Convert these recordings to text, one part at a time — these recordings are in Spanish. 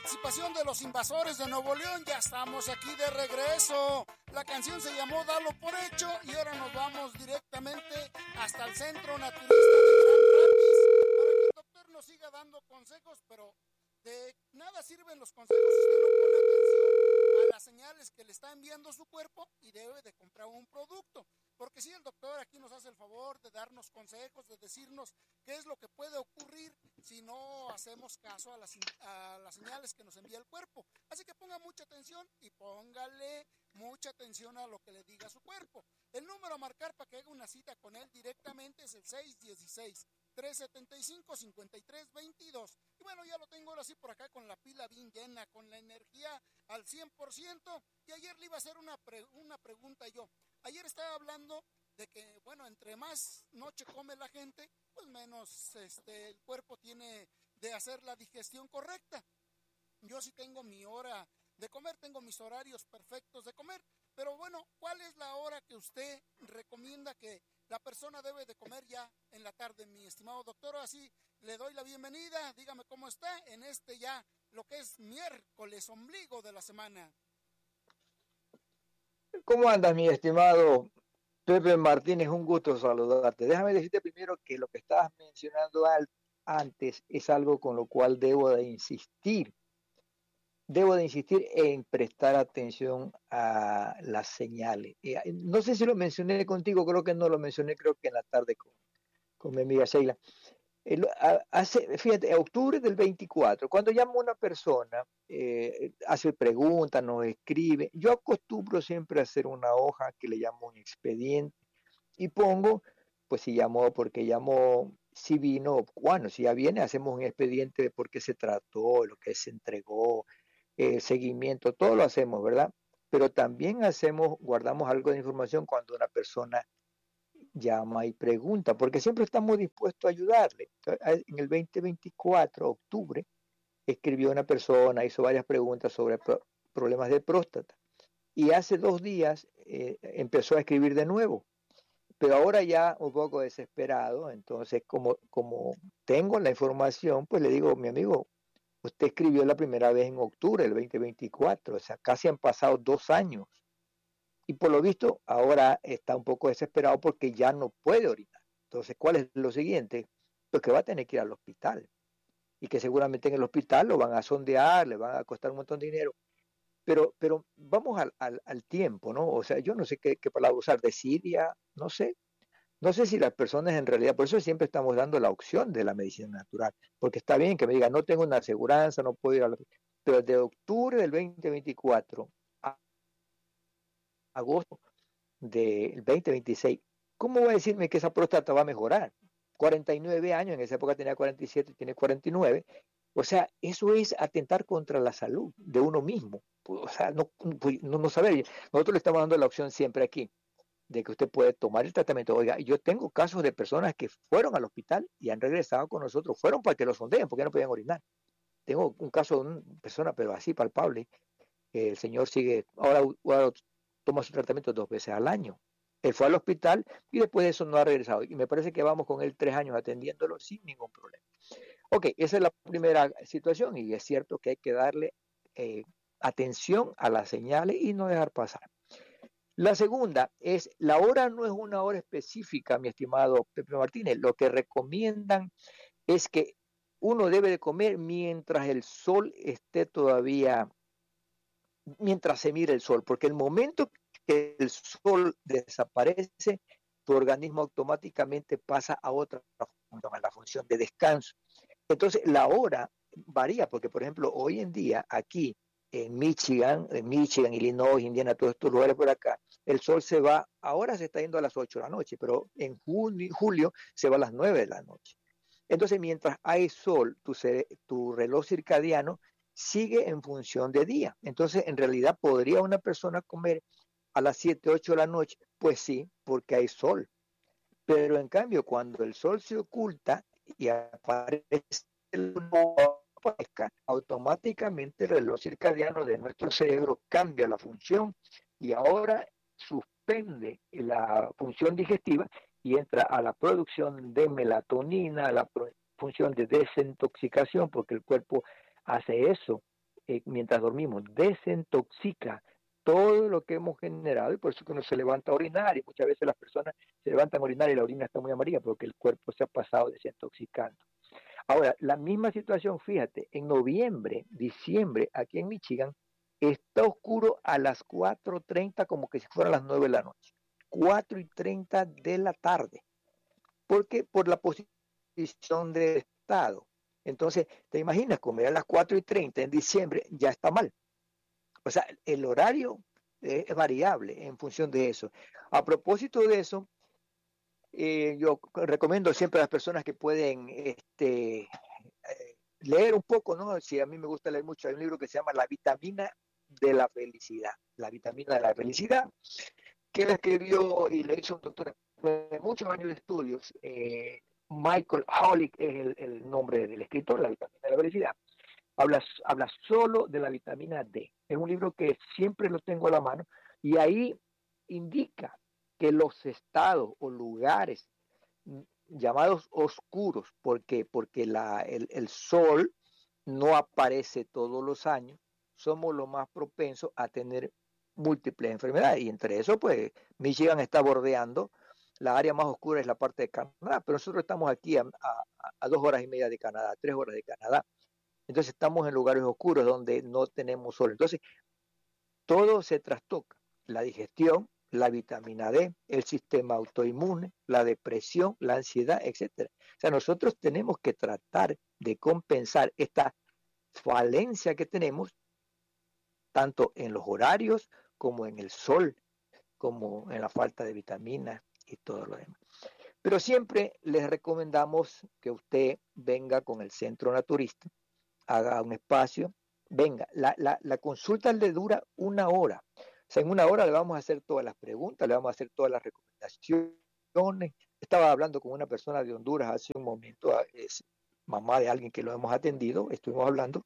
participación de Los Invasores de Nuevo León. Ya estamos aquí de regreso. La canción se llamó Dalo por Hecho y ahora nos vamos directamente hasta el Centro Naturista de Gran Rapids para que el doctor nos siga dando consejos, pero de nada sirven los consejos si usted no pone atención a las señales que le está enviando su cuerpo y debe de comprar un producto. Porque si el doctor aquí nos hace el favor de darnos consejos, de decirnos qué es lo que puede ocurrir si no hacemos caso a las señales que nos envía el cuerpo. Así que ponga mucha atención y póngale mucha atención a lo que le diga su cuerpo. El número a marcar para que haga una cita con él directamente es el 616-375-5322. Y bueno, ya lo tengo ahora sí por acá con la pila bien llena, con la energía al 100%. Y ayer le iba a hacer una pregunta yo. Ayer estaba hablando de que, bueno, entre más noche come la gente, pues menos el cuerpo tiene de hacer la digestión correcta. Yo sí tengo mi hora de comer, tengo mis horarios perfectos de comer, pero bueno, ¿cuál es la hora que usted recomienda que la persona debe de comer ya en la tarde, mi estimado doctor? Así le doy la bienvenida, dígame cómo está en ya, lo que es miércoles, ombligo de la semana. ¿Cómo andas, mi estimado Pepe Martínez? Un gusto saludarte. Déjame decirte primero que lo que estabas mencionando antes es algo con lo cual debo de insistir. Debo de insistir en prestar atención a las señales. No sé si lo mencioné contigo, creo que no lo mencioné, creo que en la tarde con mi amiga Sheila. Fíjate, octubre del 24, cuando llamo a una persona, hace preguntas, nos escribe, yo acostumbro siempre a hacer una hoja que le llamo un expediente y pongo, pues si llamó, porque llamó, si vino, bueno, si ya viene, hacemos un expediente de por qué se trató, lo que se entregó, seguimiento, todo lo hacemos, ¿verdad? Pero también guardamos algo de información cuando una persona llama y pregunta, porque siempre estamos dispuestos a ayudarle. En el 2024, octubre, escribió una persona, hizo varias preguntas sobre problemas de próstata. Y hace 2 días empezó a escribir de nuevo. Pero ahora ya un poco desesperado, entonces como tengo la información, pues le digo, mi amigo, usted escribió la primera vez en octubre del 2024, o sea, casi han pasado 2 años. Y por lo visto ahora está un poco desesperado porque ya no puede orinar. Entonces, ¿cuál es lo siguiente? Pues que va a tener que ir al hospital y que seguramente en el hospital lo van a sondear, le van a costar un montón de dinero. Pero vamos al tiempo, ¿no? O sea, yo no sé qué palabra usar, desidia, no sé. No sé si las personas en realidad, por eso siempre estamos dando la opción de la medicina natural, porque está bien que me digan, no tengo una aseguranza, no puedo ir a pero de octubre del 2024 a agosto del 2026, ¿cómo va a decirme que esa próstata va a mejorar? 49 años, en esa época tenía 47, tiene 49. O sea, eso es atentar contra la salud de uno mismo. O sea, no saber. Nosotros le estamos dando la opción siempre aquí de que usted puede tomar el tratamiento. Oiga, yo tengo casos de personas que fueron al hospital y han regresado con nosotros, fueron para que los sondeen porque no podían orinar. Tengo un caso de una persona, pero así palpable, el señor sigue, ahora toma su tratamiento 2 veces al año. Él fue al hospital y después de eso no ha regresado. Y me parece que vamos con él 3 años atendiéndolo sin ningún problema. Ok, esa es la primera situación y es cierto que hay que darle atención a las señales y no dejar pasar. La segunda es, la hora no es una hora específica, mi estimado Pepe Martínez. Lo que recomiendan es que uno debe de comer mientras el sol esté todavía, mientras se mire el sol, porque el momento que el sol desaparece, tu organismo automáticamente pasa a otra función, a la función de descanso. Entonces, la hora varía, porque por ejemplo, hoy en día, aquí en Michigan, Illinois, Indiana, todos estos lugares por acá, el sol se va, ahora se está yendo a las 8 de la noche, pero en julio se va a las 9 de la noche. Entonces, mientras hay sol, tu reloj circadiano sigue en función de día. Entonces, en realidad, ¿podría una persona comer a las 7, 8 de la noche? Pues sí, porque hay sol. Pero en cambio, cuando el sol se oculta y aparece automáticamente el reloj circadiano de nuestro cerebro cambia la función y ahora suspende la función digestiva y entra a la producción de melatonina, a la función de desintoxicación, porque el cuerpo hace eso mientras dormimos, desintoxica todo lo que hemos generado, y por eso que uno se levanta a orinar, y muchas veces las personas se levantan a orinar y la orina está muy amarilla porque el cuerpo se ha pasado desintoxicando. Ahora, la misma situación, fíjate, en noviembre, diciembre, aquí en Michigan, está oscuro a las 4:30 como que si fueran las 9 de la noche. 4:30 de la tarde. Porque por la posición del estado. Entonces, te imaginas, comer a las 4:30 en diciembre ya está mal. O sea, el horario es variable en función de eso. A propósito de eso, yo recomiendo siempre a las personas que pueden leer un poco, ¿no? Si a mí me gusta leer mucho, hay un libro que se llama La vitamina de la felicidad. La vitamina de la felicidad, que la escribió y le hizo un doctor de muchos años de estudios. Michael Holick es el nombre del escritor, La vitamina de la felicidad. Habla solo de la vitamina D. Es un libro que siempre lo tengo a la mano y ahí indica que los estados o lugares llamados oscuros, porque el sol no aparece todos los años, somos los más propensos a tener múltiples enfermedades, y entre eso, pues, Michigan está bordeando, la área más oscura es la parte de Canadá, pero nosotros estamos aquí a 2 horas y media de Canadá, 3 horas de Canadá, entonces estamos en lugares oscuros donde no tenemos sol, entonces todo se trastoca, la digestión, la vitamina D, el sistema autoinmune, la depresión, la ansiedad, etcétera. O sea, nosotros tenemos que tratar de compensar esta falencia que tenemos tanto en los horarios como en el sol, como en la falta de vitaminas y todo lo demás. Pero siempre les recomendamos que usted venga con el centro naturista, haga un espacio, venga, la consulta le dura 1 hora. O sea, en 1 hora le vamos a hacer todas las preguntas, le vamos a hacer todas las recomendaciones. Estaba hablando con una persona de Honduras hace un momento, es mamá de alguien que lo hemos atendido, estuvimos hablando,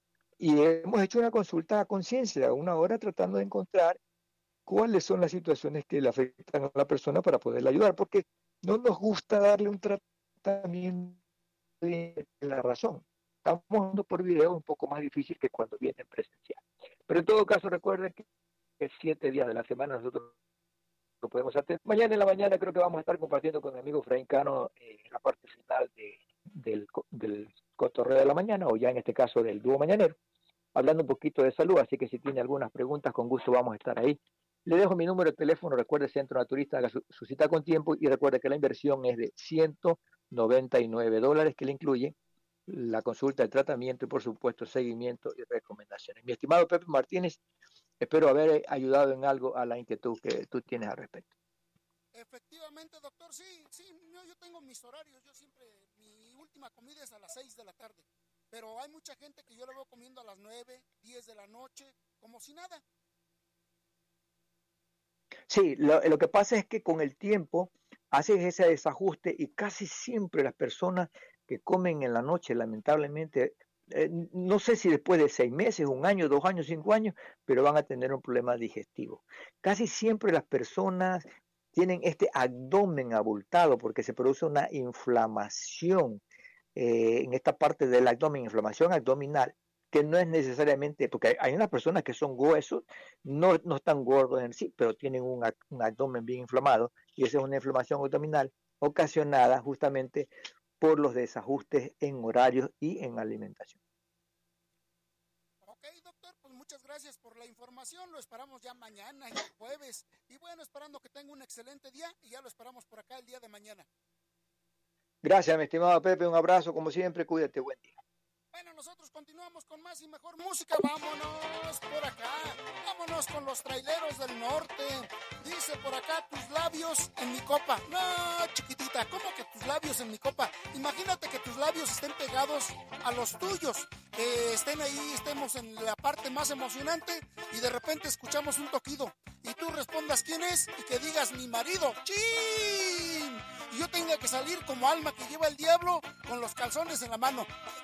y hemos hecho una consulta a conciencia, 1 hora tratando de encontrar cuáles son las situaciones que le afectan a la persona para poderla ayudar, porque no nos gusta darle un tratamiento de la razón. Estamos hablando por video un poco más difícil que cuando viene en presencial. Pero en todo caso, recuerden que 7 días de la semana nosotros lo podemos hacer. Mañana en la mañana creo que vamos a estar compartiendo con mi amigo Efraín Cano en la parte final del cotorreo de la mañana, o ya en este caso del dúo mañanero, hablando un poquito de salud, así que si tiene algunas preguntas, con gusto vamos a estar ahí. Le dejo mi número de teléfono, recuerde Centro Naturista, haga su cita con tiempo y recuerde que la inversión es de $199 que le incluye la consulta, el tratamiento y por supuesto seguimiento y recomendaciones. Mi estimado Pepe Martínez, espero haber ayudado en algo a la inquietud que tú tienes al respecto. Efectivamente, doctor, sí, yo tengo mis horarios, yo siempre, mi última comida es a las 6 de la tarde, pero hay mucha gente que yo la veo comiendo a las 9, 10 de la noche, como si nada. Sí, lo que pasa es que con el tiempo haces ese desajuste y casi siempre las personas que comen en la noche, lamentablemente, no sé si después de 6 meses, 1 año, 2 años, 5 años, pero van a tener un problema digestivo. Casi siempre las personas tienen este abdomen abultado porque se produce una inflamación en esta parte del abdomen, inflamación abdominal, que no es necesariamente, porque hay unas personas que son gruesos, no están gordos en sí, pero tienen un abdomen bien inflamado, y esa es una inflamación abdominal ocasionada justamente por los desajustes en horarios y en alimentación. Ok, doctor, pues muchas gracias por la información, lo esperamos ya mañana y el jueves, y bueno, esperando que tenga un excelente día, y ya lo esperamos por acá el día de mañana. Gracias, mi estimado Pepe, un abrazo, como siempre, cuídate, buen día. Bueno, nosotros continuamos con más y mejor música. Vámonos por acá. Vámonos con los traileros del norte. Dice por acá, tus labios en mi copa. No, chiquitita, ¿cómo que tus labios en mi copa? Imagínate que tus labios estén pegados a los tuyos. Que estén ahí, estemos en la parte más emocionante y de repente escuchamos un toquido. Y tú respondas quién es y que digas mi marido. ¡Chin! Y yo tenga que salir como alma que lleva el diablo con los calzones en la mano.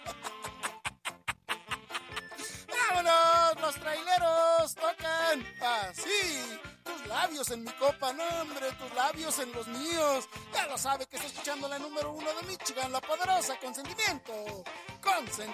¡Vámonos! ¡Los traileros tocan así! Tus labios en mi copa, no hombre, tus labios en los míos. Ya lo sabe que está escuchando la número 1 de Michigan, la poderosa Consentimiento. Consentimiento.